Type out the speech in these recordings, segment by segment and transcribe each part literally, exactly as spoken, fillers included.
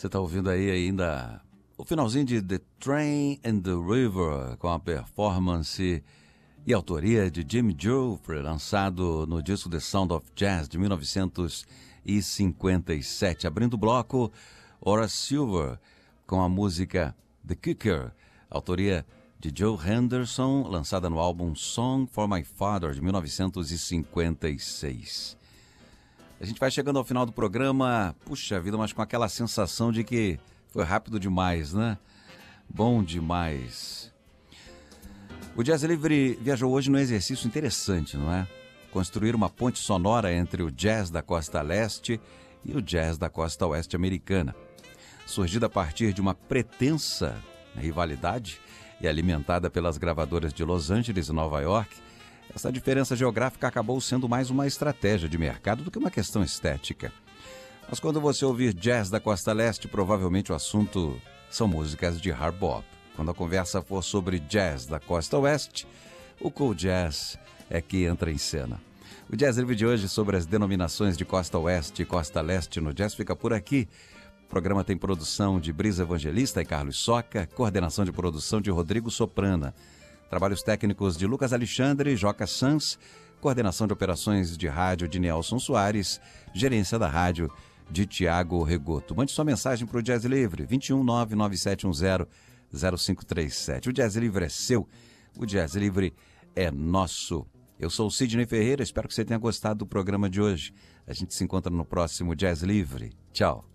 Você está ouvindo aí ainda o finalzinho de The Train and the River, com a performance e autoria de Jimmy Joffre, lançado no disco The Sound of Jazz de mil novecentos e cinquenta e sete. Abrindo o bloco, Horace Silver, com a música The Kicker, autoria de Joe Henderson, lançada no álbum Song for My Father de mil novecentos e cinquenta e seis. A gente vai chegando ao final do programa, puxa vida, mas com aquela sensação de que foi rápido demais, né? Bom demais. O Jazz Livre viajou hoje num exercício interessante, não é? Construir uma ponte sonora entre o jazz da costa leste e o jazz da costa oeste americana. Surgida a partir de uma pretensa rivalidade e alimentada pelas gravadoras de Los Angeles e Nova York, essa diferença geográfica acabou sendo mais uma estratégia de mercado do que uma questão estética. Mas quando você ouvir jazz da costa leste, provavelmente o assunto são músicas de hard bop. Quando a conversa for sobre jazz da costa oeste, o cool jazz é que entra em cena. O Jazz Livre de hoje sobre as denominações de costa oeste e costa leste no jazz fica por aqui. O programa tem produção de Brisa Evangelista e Carlos Soca, coordenação de produção de Rodrigo Soprana, trabalhos técnicos de Lucas Alexandre e Joca Sanz, coordenação de operações de rádio de Nelson Soares, gerência da rádio de Tiago Regoto. Mande sua mensagem para o Jazz Livre, vinte e um nove nove sete um zero zero cinco três sete. O Jazz Livre é seu, o Jazz Livre é nosso. Eu sou o Sidney Ferreira, espero que você tenha gostado do programa de hoje. A gente se encontra no próximo Jazz Livre. Tchau.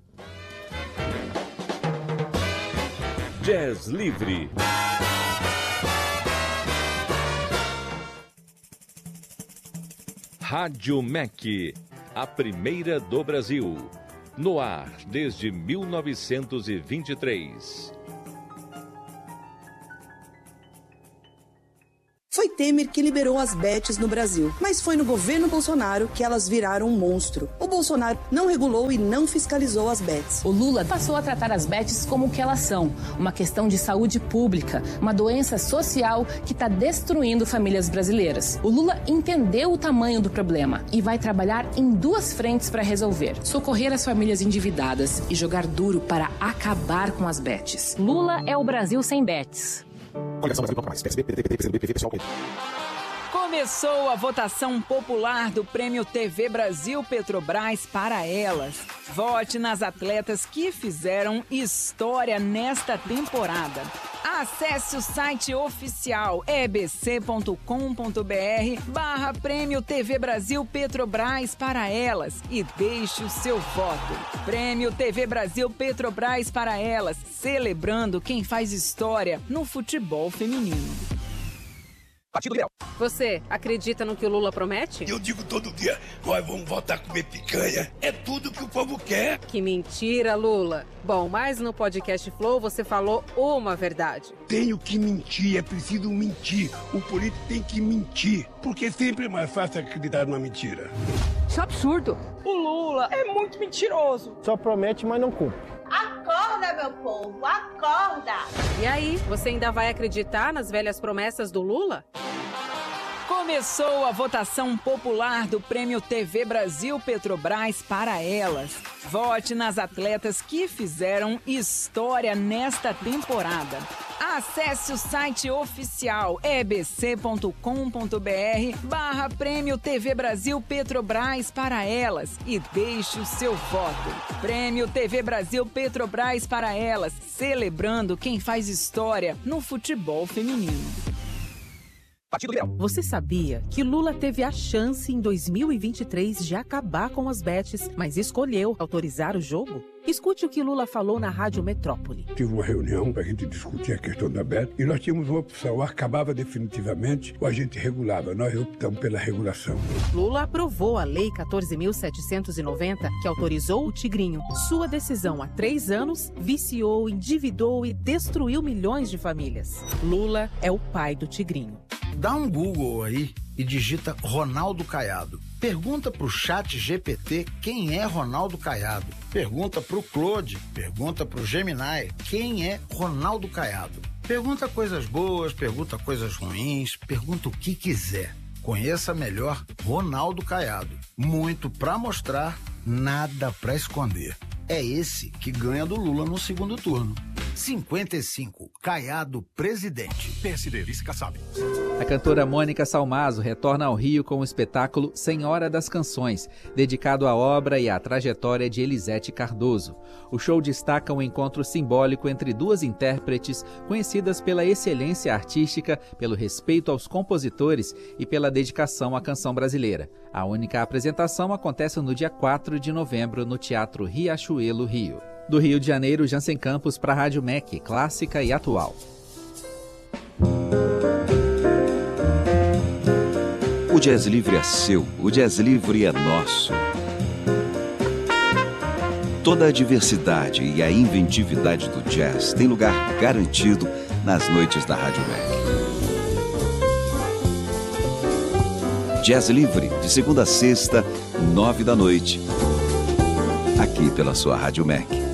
Jazz Livre. Rádio M E C, a primeira do Brasil. No ar desde mil novecentos e vinte e três. Foi Temer que liberou as bets no Brasil, mas foi no governo Bolsonaro que elas viraram um monstro. O Bolsonaro não regulou e não fiscalizou as bets. O Lula passou a tratar as bets como o que elas são, uma questão de saúde pública, uma doença social que está destruindo famílias brasileiras. O Lula entendeu o tamanho do problema e vai trabalhar em duas frentes para resolver: socorrer as famílias endividadas e jogar duro para acabar com as bets. Lula é o Brasil sem bets. Começou a votação popular do Prêmio T V Brasil Petrobras para elas. Vote nas atletas que fizeram história nesta temporada. Acesse o site oficial ebc.com.br barra Prêmio T V Brasil Petrobras para elas e deixe o seu voto. Prêmio T V Brasil Petrobras para elas, celebrando quem faz história no futebol feminino. Partido Liberal. Você acredita no que o Lula promete? Eu digo todo dia, nós vamos voltar a comer picanha. É tudo que o povo quer. Que mentira, Lula. Bom, mas no podcast Flow você falou uma verdade. Tenho que mentir, é preciso mentir. O político tem que mentir, porque sempre é mais fácil acreditar numa mentira. Isso é absurdo. O Lula é muito mentiroso. Só promete, mas não cumpre. Acorda, meu povo, acorda! E aí, você ainda vai acreditar nas velhas promessas do Lula? Começou a votação popular do Prêmio T V Brasil Petrobras para elas. Vote nas atletas que fizeram história nesta temporada. Acesse o site oficial ebc.com.br barra Prêmio T V Brasil Petrobras para elas e deixe o seu voto. Prêmio T V Brasil Petrobras para elas, celebrando quem faz história no futebol feminino. Partido Liberal. Você sabia que Lula teve a chance em dois mil e vinte e três de acabar com as bets, mas escolheu autorizar o jogo? Escute o que Lula falou na Rádio Metrópole. Tive uma reunião para a gente discutir a questão da bet e nós tínhamos uma opção: ou acabava definitivamente ou a gente regulava. Nós optamos pela regulação. Lula aprovou a Lei quatorze mil setecentos e noventa, que autorizou o Tigrinho. Sua decisão há três anos viciou, endividou e destruiu milhões de famílias. Lula é o pai do Tigrinho. Dá um Google aí e digita Ronaldo Caiado. Pergunta pro chat G P T quem é Ronaldo Caiado. Pergunta pro Claude, pergunta pro Gemini quem é Ronaldo Caiado. Pergunta coisas boas, pergunta coisas ruins, pergunta o que quiser. Conheça melhor Ronaldo Caiado. Muito pra mostrar, nada pra esconder. é esse que ganha do Lula no segundo turno. cinquenta e cinco, Caiado presidente. P S D, vice Kassab. A cantora Mônica Salmazo retorna ao Rio com o espetáculo Senhora das Canções, dedicado à obra e à trajetória de Elisete Cardoso. O show destaca um encontro simbólico entre duas intérpretes conhecidas pela excelência artística, pelo respeito aos compositores e pela dedicação à canção brasileira. A única apresentação acontece no dia quatro de novembro no Teatro Riachuelo, Rio. Do Rio de Janeiro, Jansen Campos para a Rádio M E C, clássica e atual. O Jazz Livre é seu, o Jazz Livre é nosso. Toda a diversidade e a inventividade do jazz tem lugar garantido nas noites da Rádio M E C. Jazz Livre, de segunda a sexta, nove da noite, aqui pela sua Rádio M E C.